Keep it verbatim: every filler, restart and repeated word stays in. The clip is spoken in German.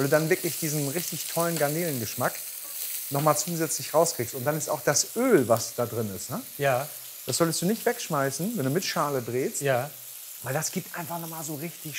Weil du dann wirklich diesen richtig tollen Garnelengeschmack noch mal zusätzlich rauskriegst. Und dann ist auch das Öl, was da drin ist, ne? Ja. Das solltest du nicht wegschmeißen, wenn du mit Schale brätst. Ja. Weil das gibt einfach noch mal so richtig